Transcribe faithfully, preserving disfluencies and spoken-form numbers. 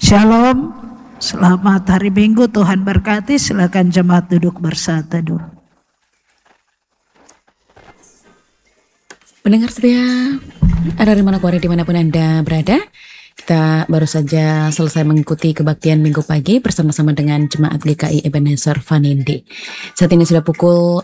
Shalom, selamat hari Minggu, Tuhan berkati. Silakan jemaat duduk bersatu. Pendengar setia, ada di mana kuari dimanapun Anda berada, kita baru saja selesai mengikuti kebaktian Minggu pagi bersama-sama dengan Jemaat G K I Ebenezer Vanindi. Saat ini sudah pukul